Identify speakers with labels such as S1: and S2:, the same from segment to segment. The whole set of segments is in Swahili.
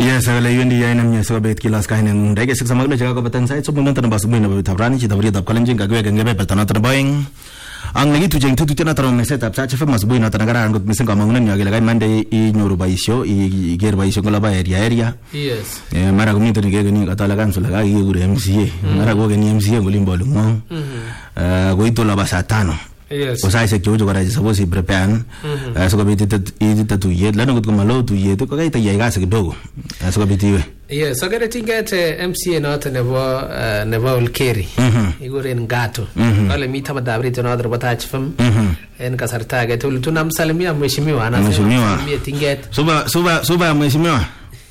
S1: Yes, ale yundi ya ina mnyeso bet kilas ka hinen ndege siksa magle jaga ko batan sai so bundan tan basu buina bet tabrani ci tabri tab kalenjin ka gwe ngebe bet tan tan boing ang lagi tu jeng tu tena taron ne setup sa chefe mas buina tan gara ngot misen ka mangunan ya gele mande I nyoru baisho I ger baisho gola ba area
S2: yes
S1: mara ko mi tan ge ni ka tala kan sula ga I gure MCA mara ko ge ni MCA golimbo lungo go itola basa tano.
S2: Yes.
S1: Osai se kyo jogara sabo si preparan so ko biti tu yet la ngot ko malo tu yet ko ga ita yega se dogo so ko biti we
S2: yes so gere tinget MCA not never ulkeri igore ngato wale mita madabri to nadro batach fam en kasarta ga tul tunam salimia mheshimiwa ana mheshimiwa tinget suba mheshimiwa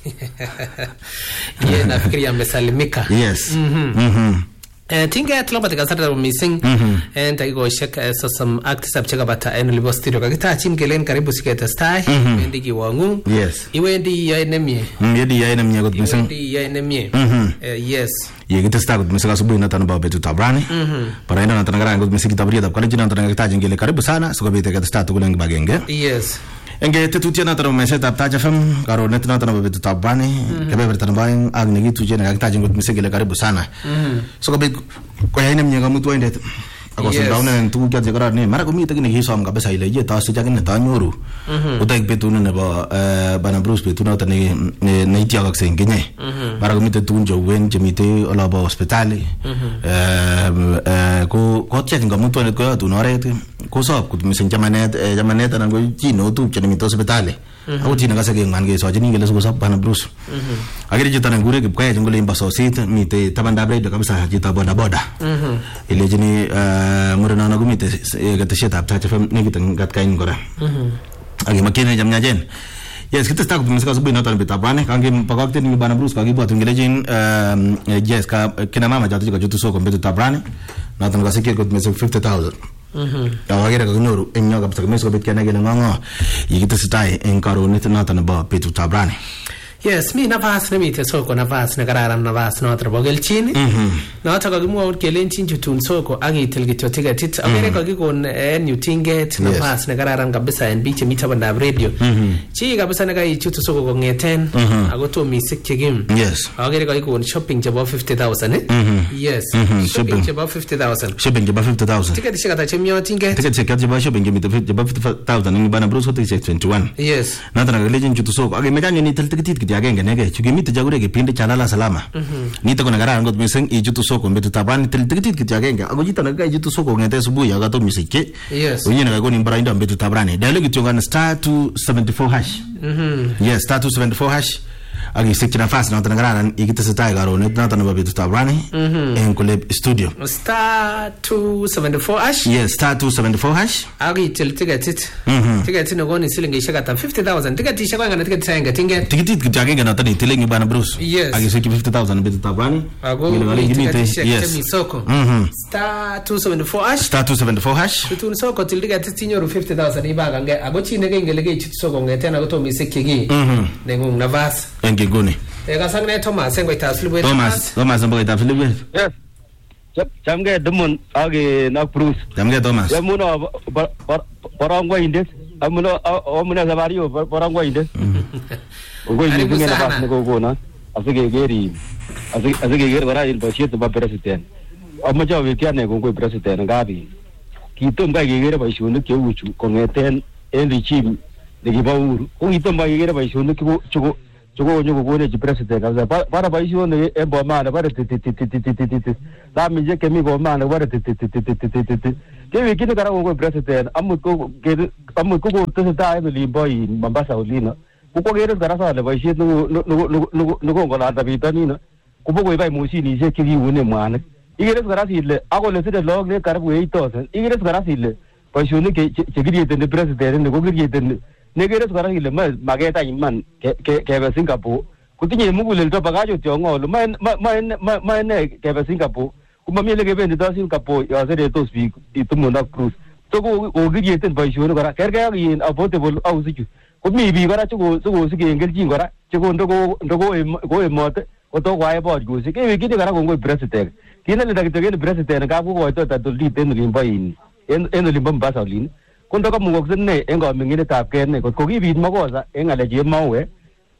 S2: ye nafikiri amesalimika
S1: yes
S2: tinga tlo batika sarda missing and I go check some acts up check about libo studio kakita chin gelen karibu siketa stai ndigi wangu
S1: yes
S2: iwendi ya enemie
S1: yedi ya enemie got missing
S2: iwendi ya enemie yes
S1: ye gita sta got missing asubuhi na tan ba betu tabrani para ina na tan gara got missing tabri tab kala jina tan kakita jingele karibu sana so bete ka sta to gulang bagenge
S2: yes
S1: enge tetutia na taro mese tap taja fam karo net na taro betu tabani kebe bertan baing agnegi tuje na kakita jingot misegele karibu sana so ko yaine mnyenga mutu ende ako sundauna ntu kya jagara ne mara ko mi tagine hisom ka besa ile ye ta se jagine ta nyoru utai betu ne ba bana Bruce betu na tane ne itia ka sengenye mara ko mi tetu njo wen jemite ola ba hospital ko tia kinga mutu ne ko tu norete ko so ko mi senjamanet jamanet na go jino tu chene mi to hospital aku jina ka sege ngan ge so jini gele so sa bana Bruce agere jitana ngure ke kaya jingole imba so sit mi te tabanda bread ka bisa jita boda ile jini murana na gumite gata sheta apta fam ne gitan gat kain gora agi makene jamnya jen yes kita sta ko misaka subuhi na tan betabane kange pakakte ni bana Bruce ka gibo tungele jin yes ka kina mama jatu ka jutu so ko betu tabrane na tan ka sike ko mesek 50000 awagera ka nuru enyo ka psaka meso bet kana gele nganga yigita stai en karo net na tan ba betu tabrane
S2: yes mi nafas na mite soko nafas na kararan nafas na trabogel chini na taka gimu out kelen chinju tun soko agi tilgito tigatit amere ka gikon new tinget nafas na kararan kabisa en biche mita banda radio chi kabisa na kai chutu soko ko ngeten agoto mi sikigim
S1: yes
S2: agere ka gikon shopping jabo 50000 yes shopping jabo 50000
S1: shopping jabo 50000
S2: ticket shikata chemyo tinget
S1: ticket jabo shopping jabo 50000 ni bana Bruce hotel 21
S2: yes
S1: na tana legend chutu soko agi mejani ni ticket agenge nege chugimite jagure ke pinde chanala salama nito kona gara ngot miseng ijutu soko mbetu tabani tikitit kiti agenge agojita naga ijutu soko ngete subuhi agato misike
S2: yes
S1: unyina ga goni mbrainda mbetu tabrani dialogue tungana star 274 hash yes star 274 hash agi sekina fast na tana gara igita sita garo net na tana mbetu tabrani en kule studio
S2: star 274 hash
S1: yes star 274 hash
S2: agi ticket no goni silingi shakata 50000 ticket shakanga na ticket sayanga tinget
S1: tikitit kiti agenge na tani tilengi bana Bruce
S2: yes
S1: agi seki 50000 mbetu tabrani
S2: yes soko star 274 hash
S1: star 274 hash
S2: tutun soko tildiga titinyoru 50000 ibaga nge agochi nege ngele chitu soko ngete na goto misekigi nengung na vas engegoni kasangne Thomas engwe taslibu
S1: Thomas mboga taslibu
S3: yes jamge demon age na Bruce
S1: jamge Thomas
S3: yamuno porangwa indes amuno sabario porangwa indes ngo inde ngena pas ngo gona asige geri bara il bashit ba president amaja wetiane ngo president ngabi kitom ga gere ba shunu ke uchu kongeten enrichim digibauru kitom ba gere ba shunu ke chugo nyugo gone ji president kaza para ba shunu embo mana bara la mije ke mi go mana bara ke kito kara ngo president amu ko to ta ai limbo in Mombasa ulina kuko gere kara sa le ba shinu no ngo la tabitani na kupo go ibai musini je kiri une mwana igere kara sile ago le sile log le kar bu 8000 igere kara sile ba shunu ke kiri de president ne go kiri de ne gere kara sile mageta imman ke ba Singapore kutinye mugule to bagajo tiongo lo ma ne ke ba Singapore kuma mi le ke ben to Singapore ya sere to speak itumunda Cruise to go kiri de ba shunu kara kerga yin affordable house kumi bi kara chugo sige engelji kara chugo ndo emote oto kwae bod go sige kiti kara go president kina le dagito president ka go to ta doli ten limba in en limba Mombasa kundo ka mungo sene engo mingine tap ken ne ko gi bit magosa engale je mawe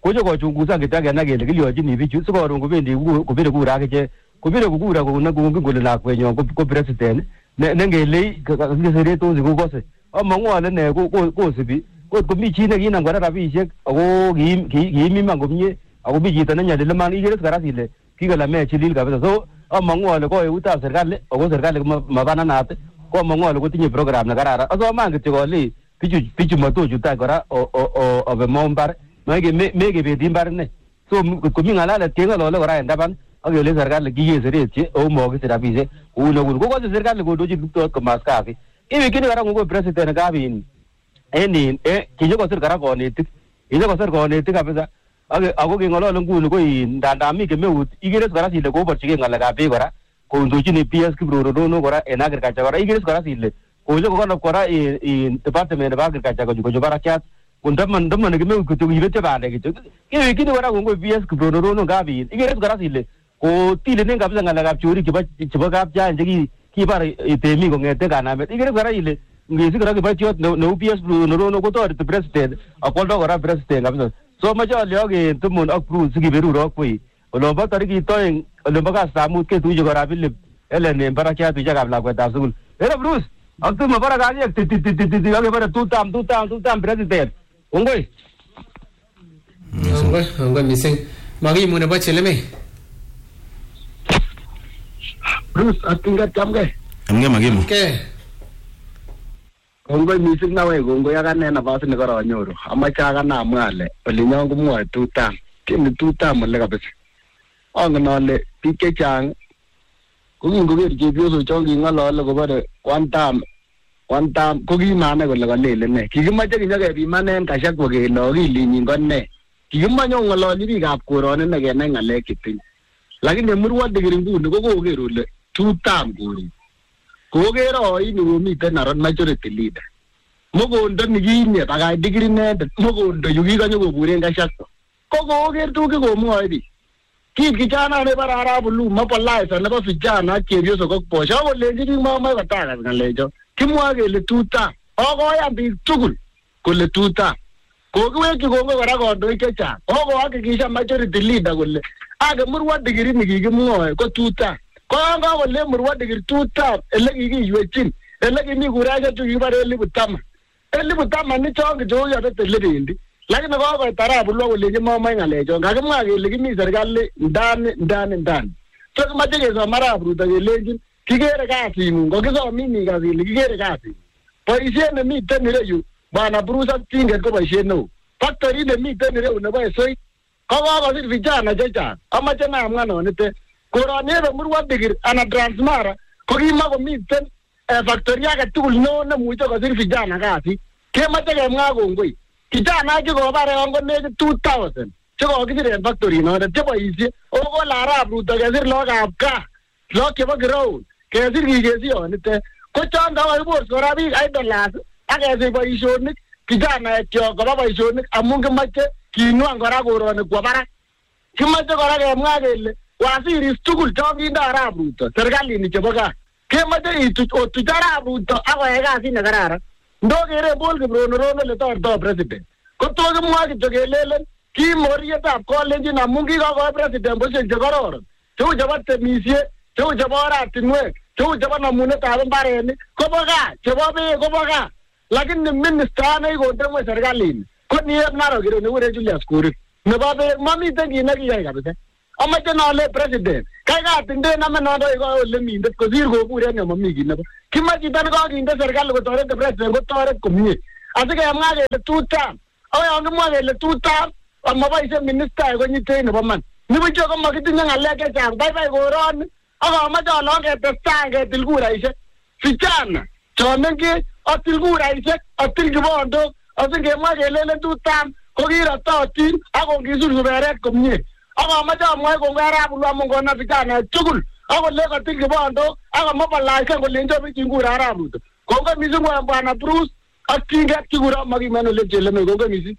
S3: koche kochunguza kitake na kele kiliochini bichu sikoron kobendi kopire kura akiche kopire kukura kong'ingen kole lakwenyon ko president nengele kiseretos kokose amangu ale ne kosibi kot komi chi nekinam kora rabisiek ako kiim iman komie ako mi chito nenyalil iman ikere kora ile kikola me chilil kabisa so amangu ale ko eutab serikali ako serikali mabananat ko amangu ale kotinye program nekararan asoman kityo kole bichu matochutai kora obe mombar mekebendi mbar ne so komi ng'alalet keng'olole kora en taban ak kele serikali kikeseretye ako mokisich rabisiek kou nekuni kokose serikali kondochi Kiptoo komas kasit iwekyin kora ngoko president kabin kinyokosir kora konetik kabisa ako keng'olole nguni ko ndanda mi kemeut ikere kora sile koborchigei ng'alekab beek kora kondochin PS Kiprorono kora en agriculture kora ikere kora sile koche kokonop kora department nebo agriculture kocho barakiat kondaman kemeut kityo kibetyo bandek kityo iwekyin kora ngoko PS Kiprorono kabin ikere kora sile ko tilenen kabisa ng'alekab chorik chebo kapchain chekibar temik kong'ete kanamet ikere kora ile ngesi kora kiboitiot neu PS Norono kotoreti president akwoldo kora president kabisa so mache ale ak Tumon ak Bruce sikiberur akwei olombo tarikit oeng olombo kastab mut ketuiye kora Philip Ellen en barakiat tuiyekab lakwetab sukul Bruce ak Tumon barakaliek titi akebare tutam president ongoi
S2: mising makimu nebo Cheleme
S4: Bruce atingat chamgei
S1: makimu
S4: kongoi mising nawe kongoi akane nafasi nekaranyoru amache akane amwa ale olinyon komwoe tutam kini tutam ole kabisa angen ale biik chechang kokingoker chepyosok chon king'olole kobore one term ko kimanai kole kalele ne kikimache kinyokepimanen Gachagua kele akilinyin ko ne kikimache kong'ololchi biikab koroni ne kenai ng'alek chetinye lakini murwodik nguni kokoker ole tutam koron koker oini komiten aron majority leader mokondo nikinye bakach digiri inendet mokondo yu kikonyo koburen Gachagua kokoker tuguk komwoe biik kiit kijana nebare Arap Lu mobilizer nebo vijana ak chepyosok ak boshek akolenji biik mamoe kotakas ng'alecho kimwoe kele tutam akoyan biik tugul kole tutam kokiwekyi kongoi kora kandoik chechang akohakikisha majority leader kole ake murwa digiri nikikimwoe ko tutam ko yon kakole murwa digiri tutam ele kikiywechin ele kimi kuraishek chukikibare 10,000 nichon kichou yotet ele bendi lakini kokoit Arap Lu akolenji mamoe ng'alechon kakimwa kele kimi serikali ndani so kimache kesom Arap Ruto kelenjin kikere kasing'ung kokisomin ikas ile kikere kasing'ung boisiet nemiten ireyu bwana Bruce ak tinget ko boisiet neo factory nemiten ireyu nebo Esoit kokokosir vijana chechang amache namwa nonitet koronebe murwa digiri ana Transmara ko kimakomiten factory age tugul neo nemuche kosir vijana kasit kemache kemwa kongoi kijana chekobare yon konekit 2000 chekokisir en factory notet cheboisie okole Arap Ruto kesir lagokab gaa lagok chebo ground kesir kikesiyonitet ko chon kakibos kora biik idlers ak kesich boisionik kijanaekyok koba boisionik amun kimache kinwang kora koroni kwo barak kimache kora kemwa kele wasiris tugul chon kinde Arap Ruto serikalini chebo gaa kemache otuch Arap Ruto akoyai kasit nekararan ndokere Paul Kiprorono le tortoi president kotos kimwa kityo kelelen kimorietab kolenjin amun kikokoi president boisiek chekororon cheu chebo temisiet cheu chebo oratinwek cheu chebo namunetab mbarenik kobo gaa chebo beek kobo gaa lakini minister nekikonde ng'weny serikalini ko niep Narok nekure Julius Korir nebo beek mamiten kit nekiyai kabisa amache nole president kaikatinden ame nondo ikoe ole mindet kosir kobur en yomami kit nebo kimache chito nekokinde serikali kotoret president kotoret komie asikemwa kele tutam ako yon kimwa kele tutam amaboisie minister konyitei nebo man nibucho komakitinye ng'alek chechang baibai koroni ak amache ale ketestai ketil kuraisiek vijana chon mengech atil kuraisiek atil kibondok asingemwa kelelen tutam ko kirototin ak kongisur suberet komie ak amache amwae kongoi Arap Lu amun kona vijana tugul akole kotil kibondok ak amobilizen kolenjo biik kura Arap Ruto kongoi mising bwana Bruce ak tinget kikura makimen ole Cheleme kongoi mising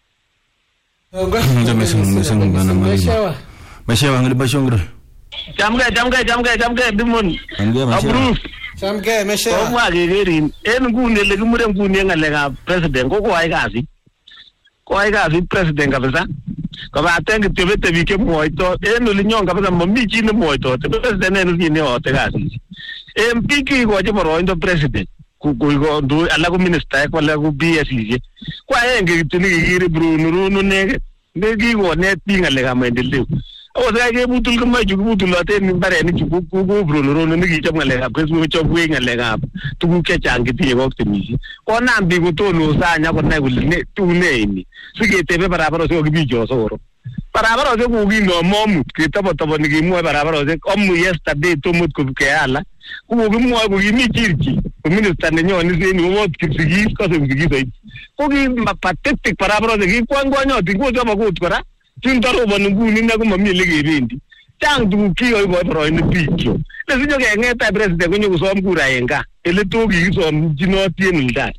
S1: Mashewa ngili bashongro
S3: Chamgei Dimon Bruce
S2: Chamgei Mashewa
S3: komwa kekerin en nguni ele kimure nguni ng'alekab president ko koai kasit president kabisa kobaten kityo bete biik chemwoito en olinyon kabisa momi chi nemwoitote president en kineote kasit biik kikochi boroindo president kuikondo alak ko ministaek wala ko BSC ko aenge kityo nekikiri Bruno nekit nekikonet biik ngalekab maendeleo ako saka kebutul komoe chu kibutuloten mbarenik chu ko Bruno nekichop ngalekab keswek kochopwech ngalekab tuguk chechang chetinye ak temisiet konam biik kotonoso any akonai kole tune ini siketebe barabarosiek kokibichosoro barabarosiek kokingome amut ketobotoboni kemwoe barabarosiek amu yesterday tomot keala kokimwoe kokimi chirchi ko minister nenyone en ot Kipsigis kose Kipsigis oiti ko ki pathetic barabarosiek kikwangwanyotin kochop akot kora chindaroboni nguni ne komomi ole kebendi chang tuguk kikoiboi boroindo biikyo lesinyo keng'eta president konyo kosom kura en gaa ele to kikisomchinoti en oldai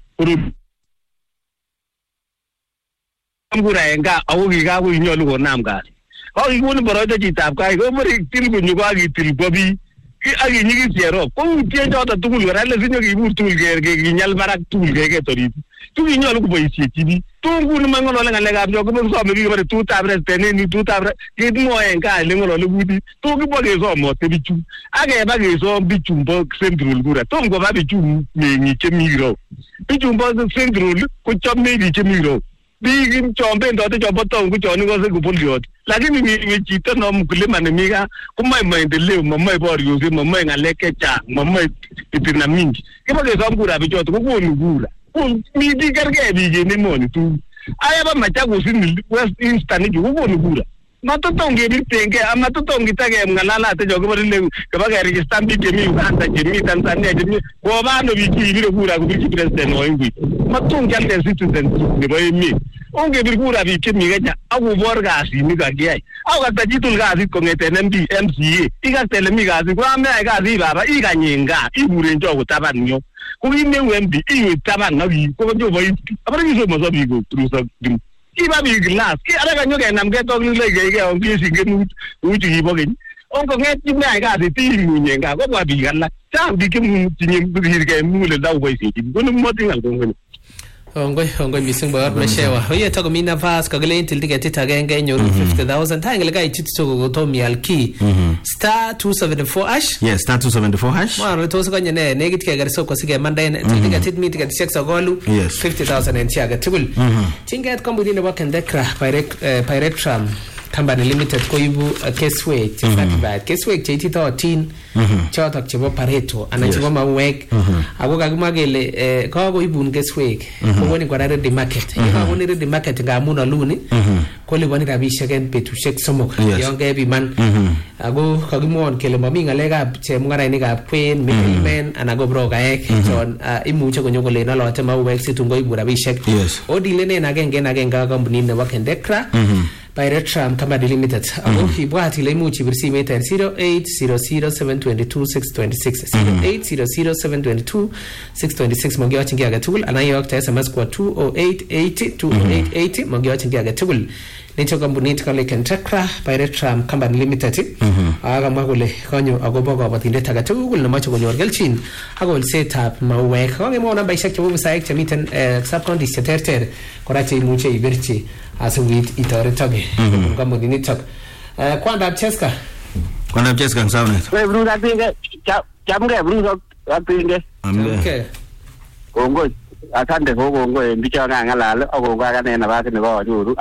S3: kura en gaa ako kikakoinyolu konam kasi ako kikonin boroindo chitab gaa komore til konyo ko akitil kwa biik akinyikis cherop ko utie choto tugul kora lesinyo kibur tugul kinyal barak tugul keket orit tukinyolu koboisiechi biik tunguni mang'olole ngalekab cho komesome biik kobore tutab president tutab ketmwoe en gaa ele ng'olole kutit tukibo kesomote bichu akeba kesom bichumbo Central kura tom koba bichu meng'ik chemi kirou bichumbo Central kochome biik chemi kirou biik chon bendote chombo town ko chon ikose kopoliot lakini mi chito no mkulima nemi gaa komoe maendeleo momoe boriosiek momoe ngalek chechang momoe itina mingi kiba kesom kura bichoto kokonu kura miti kergei biik en emoni tugul ayaba Machakos West Eastern chu kokonu kura matoton kebirtengei amatoton kitakemng'alalate cho kibore le kaba keregistan biik chemi Uganda chemi Tanzania chemi kobano biik chekibire kura kobirchi president oingui maton kialde citizenship nebo emet ongebir kura biik chemi Kenya akobor kasit kakiyai akokasta chitul kasit kong'eten MP MCA ikaste ele mi kasit ko ameai kasit baba ikanyen gaa iburen cho kotaban yo ko kineu MP iwe taban koboit abare kisomoso biik kotruso kiba biik class ara kanyo kenam ketok lilekeke on kesingen uchu kibo keny ongong'et chimeai kasit imunyen gaa kobwa biik alak chang biik chetinye birkei muguleldo koboisiechin ko nemotingal kongoni
S2: Ongoi mising boyot Meshewa. Oye tako mi nafas kagile til tiketit agenge inyoru 50,000. Tangele kai chitso kotomi alki. Star 274 hash.
S1: Yes, star 274 hash.
S2: Mwana to sokanye ne negit ke garso ko sige mandain til tiketit mi tiketit seksa golu 50,000 en tiaga tibul. Tinget kombudi ne wakendekra pirate tram company limited koibu keswek chefatibad keswek cheititotin chotok chebo Pareto anan chebo mauwek ako kakimwa kele kakoibun keswek kokoni kora ready market yakoni ready market ngamun aluni koliponi rabisiek en betusiek somok yon kebiman ako kakimwon kele mami ngalekab chemung'arainikab kwen middlemen anan ko brokaek chon imuche konyo kolen alote mauwek situn koibu rabisiek odilenen agenge ak kampunit nebo Kendekra Pirate Tram Company Limited. Ako ibwat ile imuch ibir simet en 0800722626 mongiyochin ki age tugul anan iyokte SMS kwa 20880 mongiyochin ki age tugul. Nicho kampunit kale Kendekra Pirate Tram Company Limited. Akamwa kole konyo akobo kabatindet age tugul nemoche konyor kelchin ak kolsetab mauwek. Kongemwa nambaisiek chebo wisaek chemiten sub-counties cheterter kora cheimuche ibirchi asubit itoretoke kampunit nitok. Kwandab Cheska
S1: Saunet.
S3: Bruce atinge chamge Bruce atinge.
S2: Okay.
S3: Kongoi asante kongoi bicho ng'alal akongoi akane nafas nebo anyoru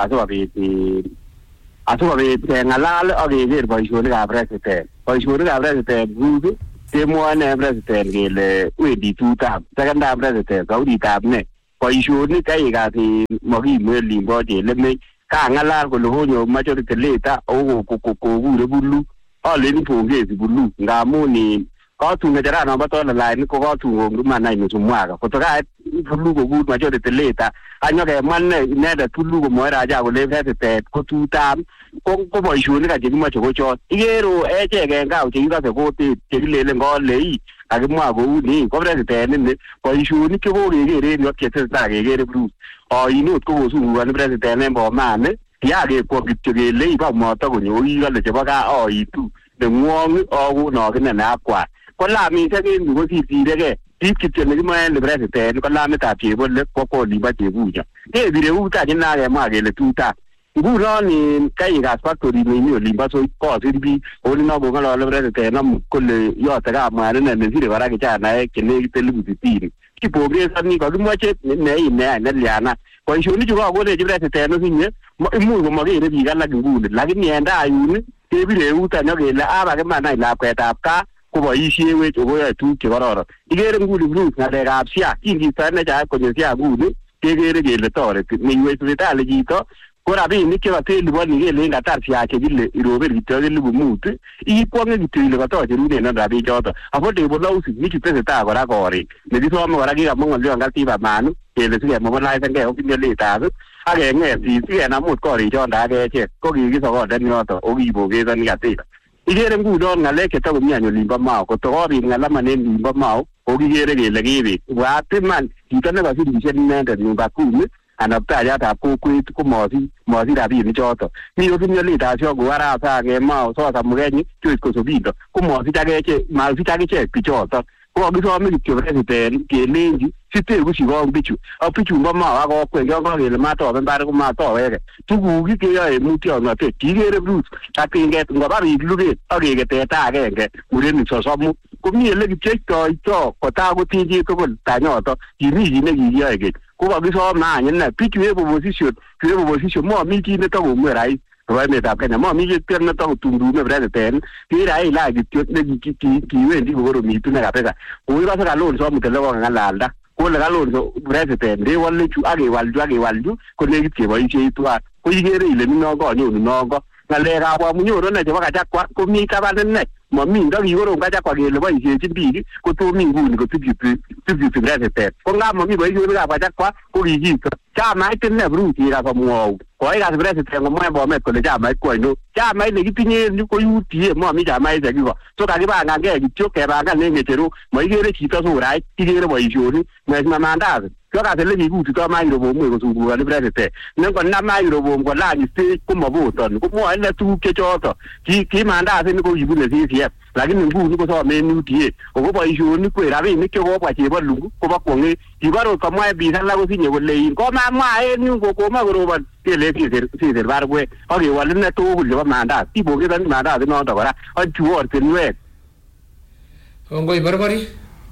S3: asikobit keng'alal ak keker boisionikab president. Boisionikab president Bruce kemwoe ne president kele wendi tutab secondary president kauditab ne boisionik kaikasi makimwel limbo chelemei kang'alal kole konyo majority leader ako kokure Bulu aleni pongezi Bulu ngamun katun ng'echeran nombo Tolelain ko katun kongumanai nusu mwaka kutoka Bulu kokur majority leader anyokemwa inendet Bulu komwoe raja kole president ko tutam ko boisionik chekimoche kochot ikero echek en gaa chekikose kotet chekilelen kolei kakimwa kouni ko president ini boisionik chekokeker en yu chetesetai kekere Bruce oinot ko kosungukoni president en Bomani yakekwo kityo kele ibamoto konyo kikole chebo gaa oitu nengwong akunokine neakwai ko lamisiek en yu ko kisireke biik kityo nekimoen president ko lamitab chebole kwo kolimbo chebucho kebire eut any akemwa kele tutam
S4: ngunon kaigas factory nemi olimbo so kosir biik olino kong'olole president kole yote kamwanet nesire kora kijanaek chenekit 60,000 kipongezoni kakimwache neliana boisionichu kakonechi president osinye imuch komakere biik alak nguni lakini en tai yun kebire eut any kele abakimanai lakwetab gaa koboisiewech okoyoe tuguk chekororon ikere nguni Bruce ng'alekab SHA kingistoenech konyo SHA nguni kekere kele toreti niwe sipitali chito ko rabinik chekateliponi kele katar SHA chekile irober kityo 5,000 ikwonge kityo ile katocherunen rabinik choto affordable housing nichu tesetai kora korik nekisome kora kikamwa ng'olyon katiba manu kele sikemobilizengei opinionetab ak keng'et sikenam korik chondo ak echek ko kikisokonden yoto okipongezoni katiba ikere ngunon ng'alek chetakomi any olimbo Mau kotokobit ng'alaman en olimbo Mau okikere kele kibit bwat iman chito nekasirishek inendet nyumba kumi anan ptayaatab kokwet komosich rabinik choto mi opinionetab ko Arap Sang Mau Sosa Mukenyi Joyce Kosobindo komosich akichek bichoto ko kakisome kityo president kelenji siteku sikong bichu ak bichumbo Mau ak kokwet yon kakele matobe mbar komatoweke tuguk keyoe mutyonotet kikere Bruce katinget ngoba biik luget ak keketeta agenge murenik 30 komi ele kipcheistoito kotakotiny chitugul tanyoto kimi kit nekikiyoe keny ko kakisome any ine bichu eb opposition momi chi netakomwe rais nebo emetab Kenya momi chi netakotumdume president kirai kityo nekiwendi kokoromitu ne kabisa koikose Kalonzo Musyoka kokang'alalda kole Kalonzo president kewole chu ak kewalchu ko nekit keboisie tuwan ko ikere ile ninongo anyonu nongo ng'alekab Wamunyoru ine chebo Gachagua komi taban ine momi ndakikorom Gachagua kele boisiechin biik kotomi nguni kotibchuti president ko ngap momi boisionikab Gachagua ko kikito chamait ine Bruce ikas amwou koikas president komwa en Bomet kole chamait ko aino chamait nekitinye en yu ko UDA momi chamait chekiko so kakibangangei kityo kebangan en ng'echerok moikere chito surait ikere boisionik Mheshimiwa Mandazi kyokas ele kikutito Mairobom kosungukoni president nengonam Mairobom kolany stage komobotoni komwoe ine tuguk chechoto ki Mandazi ni kokibune CCM lakini nguni kosome en UDA ako boisionik kwe rabinik chekobwa chebo lungu kobo kwong'et kiborot komwa biik alak kosinye kole komamwa en yu kokomo korobon kele sisir barkwet ak kewol ine tugul chebo Mandazi kipongezoni Mandazi noto kora ak chu ortinwek
S2: Kongoi barbari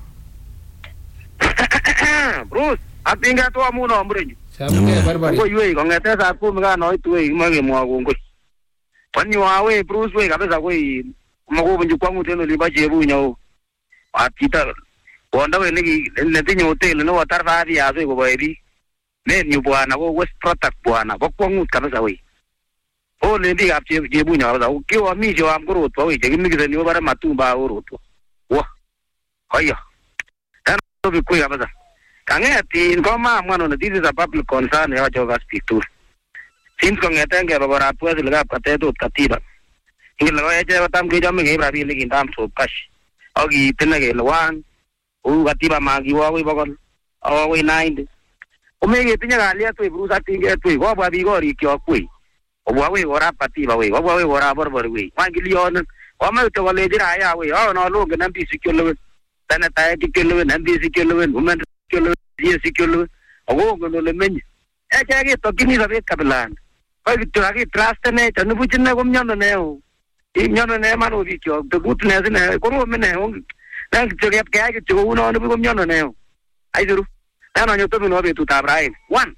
S4: Bruce atinga to amuno mrenyu
S2: Samuke barbari
S4: koiwei kong'ete saa 10 kanoitwei makemwa kongoi Panywawe Bruce we kabisa koi makobunju kwangu tena liba chebunya atita wanda we netinye hotel no tarfadi yazo koboebi nenyu bwana ko West Product bwana ko kwangu kabisa we ole ndi kap chebunya kabisa ukiwa mijo amkorot we chekimikizeni we bara matumba orotwa wa haya tano bikui kabisa kangeti ngoma mwana no this is a public concern ya joga speak to since kongetenge babara pwezi legap katetot katiba ingele ko eche batam kechome keib rabinik in terms of cash ak kitine kele 1 kou katiba makiwo akoi 100 akoi 90 komeketinye kalyet we Bruce atinget we kobwa biik korikyok we kobwa we korap katiba we kobwa we korap borbori we wangilionin komoe kolechi raya we nalongen MP sikyolowen senetaek sikyolowen MP sikyolowen women sikyolowen sikyolowen akongen ole menye echek ketokyini sobet kabilani koi kityo kakitrastene nibuch ine komiono neo imiono ne mano bikyok tekut ne sine korom ine nang kityo keyai kityo kouno nibuch komiono neo aisiru nano nyotomino betutab raini 1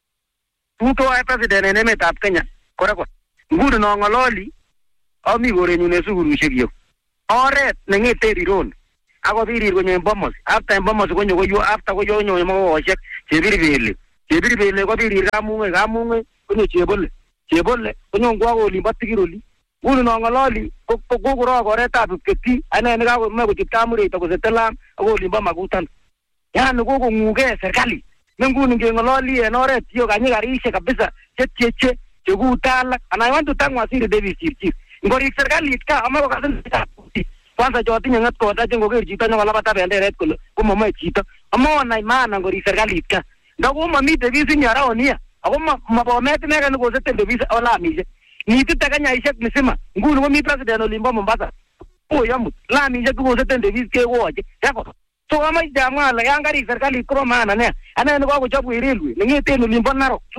S4: tutoe president en emetab Kenya korekod nguni nong'ololi ami korenyun en sukulishek yo oret neng'ete Rironi akobirir konyo en Bomas after en Bomas konyo koyo after konyo mokoshek chebiribele kobirir kamung'e konyo chebole konyo ngwa olimbo Tigiroli nguni nong'ololi kokorok oretab Kipketi ane nekakomoe kochut Kamureito kosetelam ako olimbo Makutan yani kokong'ugei serikali ne nguni ngeng'ololi en oret yo kanyi karishek kabisa chetieche chekutalak and I want to thank Waziri Davis Chirchir ngorik serikalit ka ama kokasin kwanza chotinye ng'etkota chengoker chito nyokolabat benderet kole komomoe chito amonai maana ngorik serikalit ka ndakomomi Davis nyaraonia ako mabomet ineken nekoseten Davis olamishek nitite Kenyaishek misima nguni komi president olimbo Mombasa oyamut lamishek kokoseten Davis kewoche yako so amache amwa ale yan karik serikalit kobo maana nea ane nekakochop railway neng'eten olimbo Narok Suswa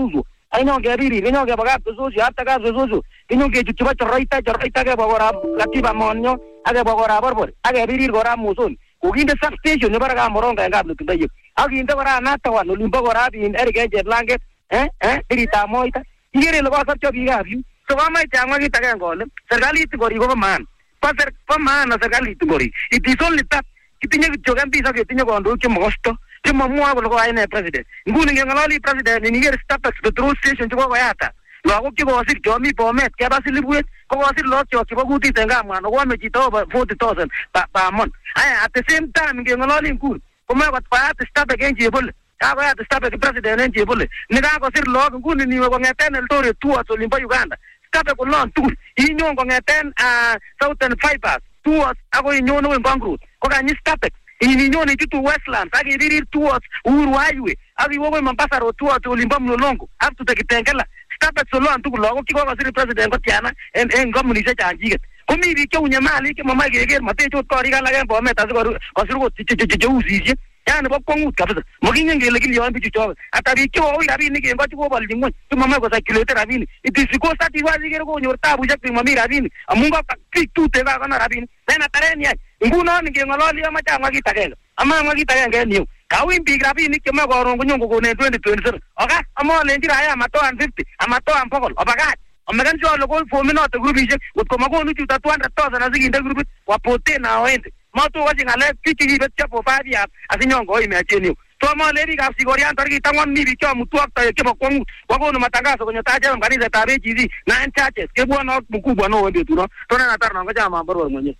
S4: Ai nyo ke biri, nyo ke bagat susu, hatta ka susu. Nyo ke chuchuba choroita ke bagora katiba monyo, age bagora borbor. Age biri gora musun. Kuginde substation ne baraga moronga ngab nutundaye. Agi inde gora natawa no limbo gora bin erge jetlange, dirita moita. Igere lo basar chobi gabi. So mama changwa kitake ngole. Serikali itigori go man. Pasar pamana serikali itigori. It is only that kitinye kichogambi sa kitinye kondo kimosto. Kimamwa ko aina president. Nguni ngalali president ni ngere stop the true station ko yata. Lo ko sir jomi pomet ke basilibwe ko sir lo ko guti tenga mwana ko mechito 40,000 pa month. At the same time ngalali nguni kuma ko pa stop again jebul. Ako ya stop the president jebul. Nika ko sir lo nguni ni ko ngeten el tore tuwa to limba Uganda. Stop ko lon tour. Inyo ko ngeten southern fibers. Tuwa ako inyo no ngangru. Ko kanyi stop Ininyo ni kitu Westlands, agi diri towards Uhuru Highway, agi wowe Mombasa road towards Ulimba Mlolongo, up to Tekitengela, stop at Solo and Tukulogo, kiko wasiri president Kotiana, and Gomunise Changiget. Kumi Viko Unyamali, Mama Gege, Matejo Toriga Lagan Bomet, as Kosuru Tijuzi, and Bob Kongu Capital, Mokin and Gilligan on Pichu, at Aviko, Ravini, and what you over Lingon, to Mama was accurate Ravini. It is because that you are going your tabu, Mami Ravini, among a pick two Tegana Ravini, then at Tarania. Nguno ni ngololi ama chama kitagelo ama ngitagenge new kawin big rabi ni kema go rongo nyongo go ne 2027 oka ama lenjira haya mato 150 amato ampokol obaga omegan jo logo for minute group ije utko mago nu tuta 200,000 aziginde group wapote na oende mato waje ngale kichi betcha po 5 ya asinyongo ime acheni to ama lebi ka sigorian tariki tangwan ni bicho mtu akta kema kwangu wago no matangazo kwenye taja mkanisa tabe jizi na churches ke bwana mkubwa no wende tuno tona na tarna ngoja mambo mwenyewe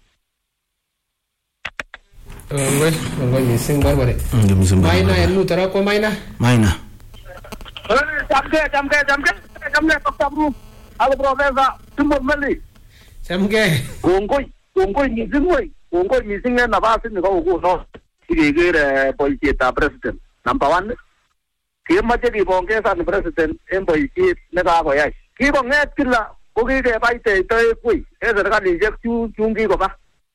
S2: Ngoi missing barbare. Maina elu tara ko maina.
S1: Maina.
S4: Jamke tabru. Alo professor Timbo Meli.
S2: Jamke.
S4: Ngoi missing na basi ni ko no. Igere politika president. Number 1. Kimaje di bongesa ni president emboiki ne ka ko yai. Ki ko nget kila ko ki ke baite to kui. Serikali je chungi ko ba.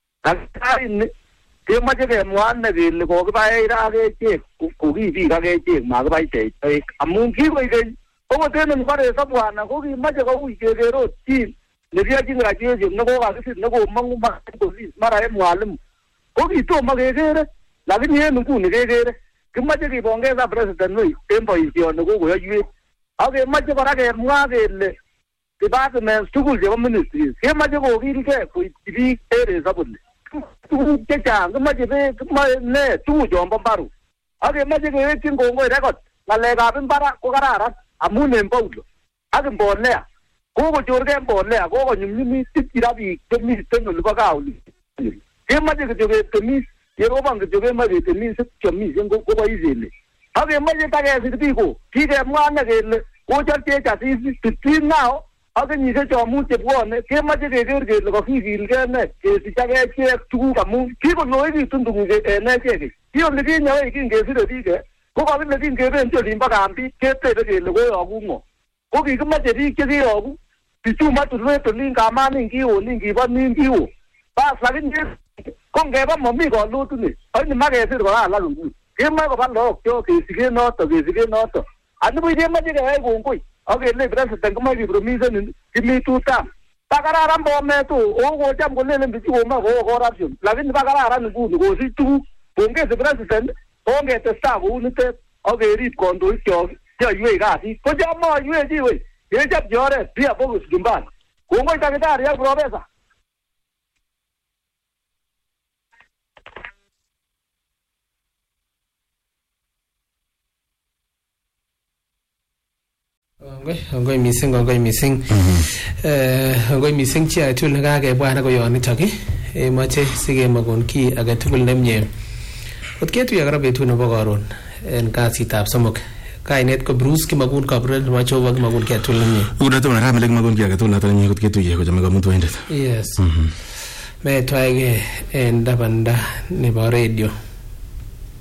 S4: Ni Kimaje ke mwana gele ko ba ira ge che ko gi bi ga ge che ma ga bai te amun ki ko ge ko te no ba re sa bwana ko gi maje ko wi ge ro ti ne bia ji ga je je no ko ga si no ko mangu ma ko si mara e mwalim ko gi to ma ge ge la gi ne nu ku ne ge ge kimaje ki bongeza president no tempo isi no ko ya yu age maje bara ge mwa ge le department school je ministry kimaje ko gi ke ko ti ere sa bunne tu chang maje be ne tu jomba baru age maje ge tingo ngo record ngale ga bin bara ko karara amune mbaulo age mbole ko jorge mbole ko nyumni tikira bi kemi teno ko gauli ke maje ge joge kemi yero bang joge maje kemi se kemi ngo ko ba izele age maje ta ge siti ko ki ge mwana ge ko jarte ta si ti now age ni se jomu te bone ke maje ge ge ko ki gil ge ne ke si ta ge che tu ka mu ki ko no yi tundu ge ne ke ki on le nya e kin ge si de ge ko ka le kin ge ben jo lim ba kan bi ke te de ge ko yo gu mo ko ki maje ri ke yo gu ti tu ma tu le to lin ka ma nin ki o nin ki ba nin ki o ba sa rin ge ko ge ba mo mi ko lu tu ni ai ni ma ge si ko la lu ke ma ko ba lo jo ke si ge no to anu bu je maje ge ai gu ko okay le president kuma bi promise ni kimi tuta pakara rambo me tu o go jam go le le bi ko ma go corruption la vin pakara ran gu go si tu bonge se president bonge te sta go ni te okay ri kondo jo yue ga si ko jam mo yue ji we ye jap jore bi a bogus dumban go go ta ga ya professor
S2: Ngoi missing chi ai tul ga ge bwana ko yon itaki e mache sige magon ki age tugul nemye ot ketu ya grabe tu no bogaron en kasitab somok kainet ko Bruce ki magun ka brel ma chowa ki magun ke tul nemye
S1: uda to na ramele magun ki age tul na to ni ot ketu ye ko jame ko mutu indet
S2: yes me twaige en dabanda ne ba radio